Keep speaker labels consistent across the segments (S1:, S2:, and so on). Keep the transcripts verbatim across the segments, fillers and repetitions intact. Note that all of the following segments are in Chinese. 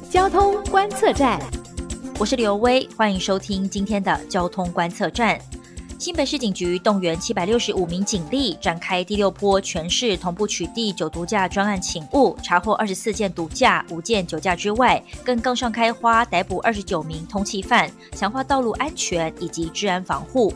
S1: 交通观测站，
S2: 我是刘薇，欢迎收听今天的交通观测站。新北市警局动员七百六十五名警力，展开第六波全市同步取缔酒毒驾专案请务，查获二十四件毒驾、五件酒驾之外，更杠上开花，逮捕二十九名通缉犯，强化道路安全以及治安防护。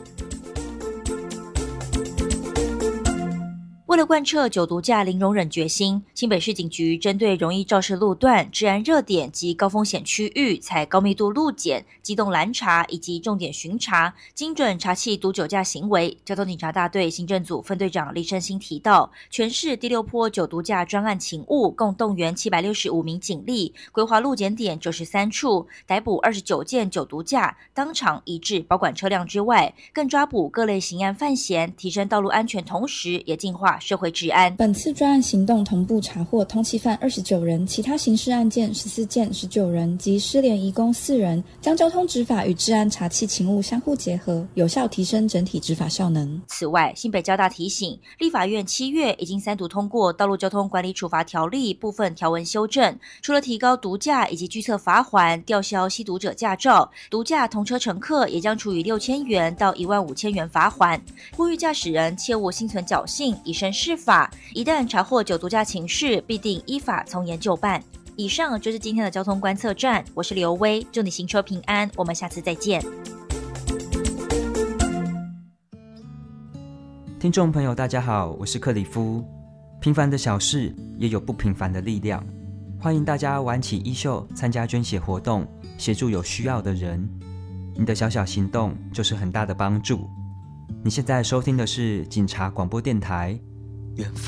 S2: 为了贯彻酒毒驾零容忍决心，新北市警局针对容易肇事路段、治安热点及高风险区域，采高密度路检、机动拦查以及重点巡查，精准查缉毒酒驾行为。交通警察大队行政组分队长李胜兴提到，全市第六波酒毒驾专案勤务，共动员七百六十五名警力，规划路检点九十三处，逮捕二十九件酒毒驾，当场移至保管车辆之外，更抓捕各类刑案犯嫌，提升道路安全，同时也净化社会治安。
S3: 本次专案行动同步查获通缉犯二十九人，其他刑事案件十四件十九人及失联移工四人，将交通执法与治安查缉勤务相互结合，有效提升整体执法效能。
S2: 此外，新北交大提醒，立法院七月已经三读通过《道路交通管理处罚条例》部分条文修正，除了提高毒驾以及拒测罚锾、吊销吸毒者驾照，毒驾同车乘客也将处以六千元到一万五千元罚锾。呼吁驾驶人切勿心存侥幸，以身试法，一旦查获酒毒驾情事，必定依法从严就办。以上就是今天的交通观测站，我是刘薇，祝你行车平安，我们下次再见。
S4: 听众朋友大家好，我是克里夫。平凡的小事也有不平凡的力量，欢迎大家挽起衣袖参加捐血活动，协助有需要的人。你的小小行动就是很大的帮助。你现在收听的是警察广播电台。